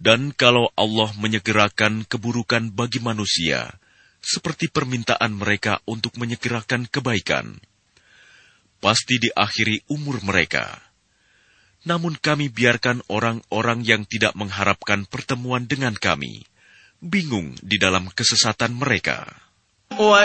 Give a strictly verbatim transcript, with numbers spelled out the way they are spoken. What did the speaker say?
Dan kalau Allah menyegerakan keburukan bagi manusia, seperti permintaan mereka untuk menyegerakan kebaikan, pasti diakhiri umur mereka. Namun kami biarkan orang-orang yang tidak mengharapkan pertemuan dengan kami bingung di dalam kesesatan mereka.